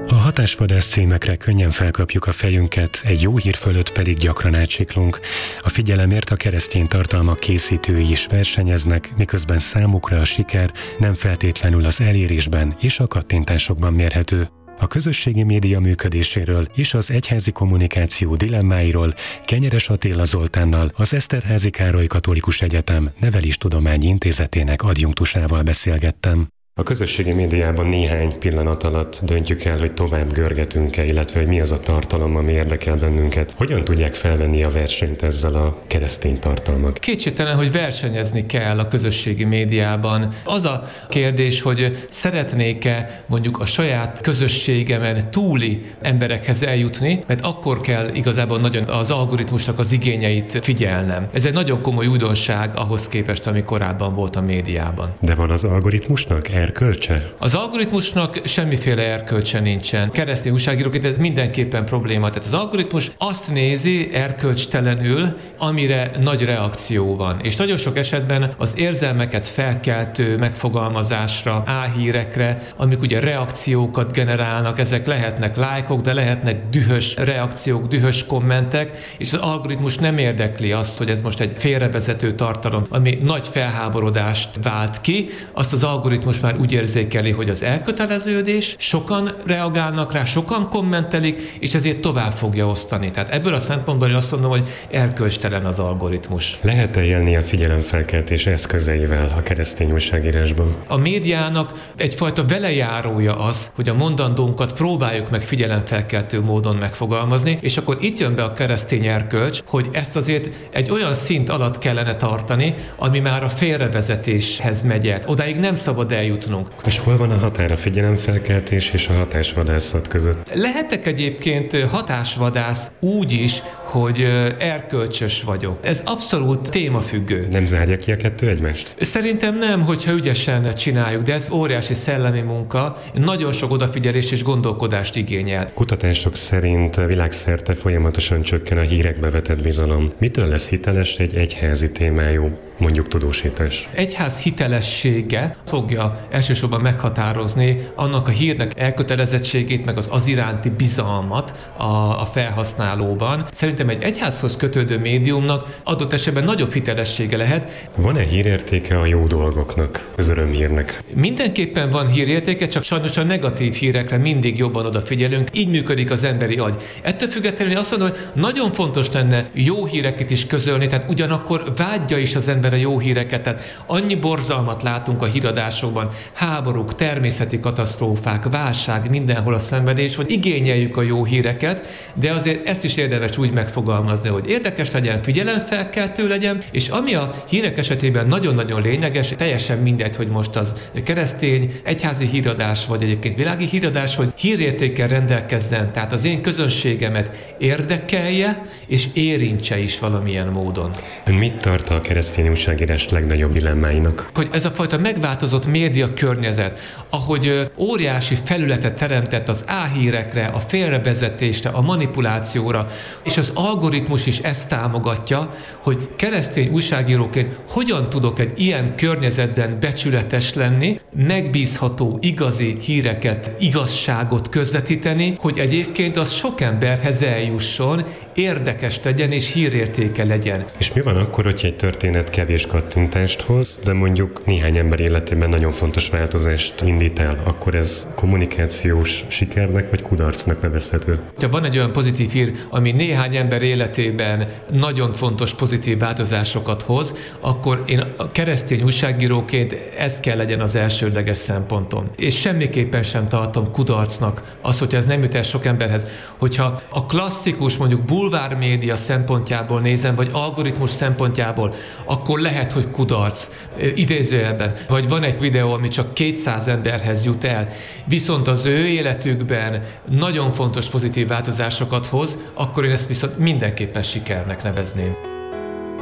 A hatásvadász címekre könnyen felkapjuk a fejünket, egy jó hír fölött pedig gyakran átsiklunk. A figyelemért a keresztény tartalmak készítői is versenyeznek, miközben számukra a siker nem feltétlenül az elérésben és a kattintásokban mérhető. A közösségi média működéséről és az egyházi kommunikáció dilemmáiról Kenyeres Attila Zoltánnal, az Eszterházy Károly Katolikus Egyetem Neveléstudományi Intézetének adjunktusával beszélgettem. A közösségi médiában néhány pillanat alatt döntjük el, hogy tovább görgetünk-e, illetve hogy mi az a tartalom, ami érdekel bennünket. Hogyan tudják felvenni a versenyt ezzel a keresztény tartalmak? Kétségtelen, hogy versenyezni kell a közösségi médiában. Az a kérdés, hogy szeretnék-e mondjuk a saját közösségemen túli emberekhez eljutni, mert akkor kell igazából nagyon az algoritmusnak az igényeit figyelnem. Ez egy nagyon komoly újdonság ahhoz képest, ami korábban volt a médiában. De van az algoritmusnak erkölcse? Az algoritmusnak semmiféle erkölcse nincsen. Keresztény újságíróként ez mindenképpen probléma. Tehát az algoritmus azt nézi erkölcstelenül, amire nagy reakció van. És nagyon sok esetben az érzelmeket felkeltő megfogalmazásra, álhírekre, amik ugye reakciókat generálnak, ezek lehetnek lájkok, de lehetnek dühös reakciók, dühös kommentek, és az algoritmus nem érdekli azt, hogy ez most egy félrevezető tartalom, ami nagy felháborodást vált ki, azt az algoritmus már úgy érzékeli, hogy az elköteleződés, sokan reagálnak rá, sokan kommentelik, és ezért tovább fogja osztani. Tehát ebből a szempontból én azt mondom, hogy erkölcstelen az algoritmus. Lehet-e élni a figyelemfelkeltés eszközeivel a keresztény újságírásban? A médiának egyfajta velejárója az, hogy a mondandónkat próbáljuk meg figyelemfelkeltő módon megfogalmazni, és akkor itt jön be a keresztény erkölcs, hogy ezt azért egy olyan szint alatt kellene tartani, ami már a félrevezetéshez megy el. Odáig nem szabad eljutnunk. És hol van a határ a figyelemfelkeltés és a hatásvadászat között? Lehetek egyébként hatásvadász úgy is, hogy erkölcsös vagyok. Ez abszolút témafüggő. Nem zárja ki a kettő egymást? Szerintem nem, hogyha ügyesen csináljuk, de ez óriási szellemi munka, nagyon sok odafigyelést és gondolkodást igényel. Kutatások szerint világszerte folyamatosan csökken a hírekbe vetett bizalom. Mitől lesz hiteles egy egyházi témájú, mondjuk tudósítás? Egyház hitelessége fogja elsősorban meghatározni annak a hírnek elkötelezettségét, meg az iránti bizalmat a felhasználóban. Szerintem egy egyházhoz kötődő médiumnak adott esetben nagyobb hitelessége lehet. Van-e hírértéke a jó dolgoknak, az örömhírnek? Mindenképpen van hírértéke, csak sajnos a negatív hírekre mindig jobban odafigyelünk. Így működik az emberi agy. Ettől függetlenül azt mondom, hogy nagyon fontos lenne jó híreket is közölni, tehát ugyanakkor vágyja is az ember a jó híreket. Tehát annyi borzalmat látunk a híradásokban, háborúk, természeti katasztrófák, válság, mindenhol a szenvedés, hogy igényeljük a jó híreket, de azért ezt is érdemes úgy megfogalmazni, hogy érdekes legyen, figyelemfelkeltő legyen, és ami a hírek esetében nagyon-nagyon lényeges, teljesen mindegy, hogy most az keresztény, egyházi híradás, vagy egyébként világi híradás, hogy hírértékkel rendelkezzen, tehát az én közönségemet érdekelje, és érintse is valamilyen módon. Ön mit tart a keresztény újságírás legnagyobb dilemmáinak? Hogy ez a fajta megváltozott média környezet, ahogy óriási felületet teremtett az álhírekre, a félrevezetésre, a manipulációra, és az algoritmus is ezt támogatja, hogy keresztény újságíróként hogyan tudok egy ilyen környezetben becsületes lenni, megbízható, igazi híreket, igazságot közvetíteni, hogy egyébként az sok emberhez eljusson, érdekes legyen és hírértéke legyen. És mi van akkor, hogy egy történet kevés kattintást hoz, de mondjuk néhány ember életében nagyon fontos változást indít el, akkor ez kommunikációs sikernek vagy kudarcnak nevezhető? Ha van egy olyan pozitív hír, ami néhány ember életében nagyon fontos pozitív változásokat hoz, akkor én a keresztény újságíróként ez kell legyen az elsődleges szempontom. És semmiképpen sem tartom kudarcnak az, hogyha ez nem jut el sok emberhez. Hogyha a klasszikus, mondjuk bulvármédia szempontjából nézem, vagy algoritmus szempontjából, akkor lehet, hogy kudarc, idézőjelben. Vagy van egy videó, ami csak 200 emberhez jut el, viszont az ő életükben nagyon fontos pozitív változásokat hoz, akkor én ezt viszont mindenképpen sikernek nevezném.